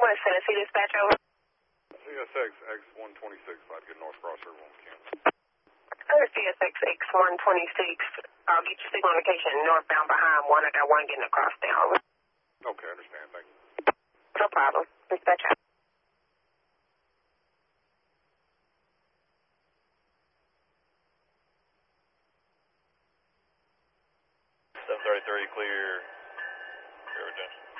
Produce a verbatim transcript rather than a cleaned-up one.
West Tennessee dispatch over. C S X X one twenty-six, I'd get North Cross River on Kansas. Other C S X X one twenty-six, I'll get your signal indication northbound behind one. I got one getting across now. Okay, I understand. Thank you. No problem. Dispatch out. seven thirty-three, clear. River Junction.